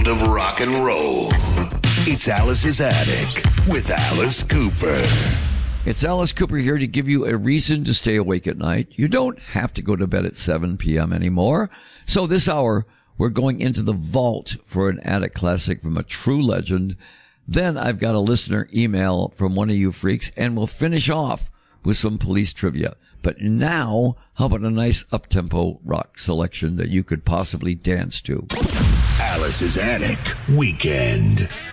of rock and roll. It's Alice's Attic with Alice Cooper. It's Alice Cooper here to give you a reason to stay awake at night. You don't have to go to bed at 7 p.m. anymore. So this hour, we're going into the vault for an attic classic from a true legend. Then I've got a listener email from one of you freaks, and we'll finish off with some police trivia. But now, how about a nice up-tempo rock selection that you could possibly dance to? Alice's Attic Weekend.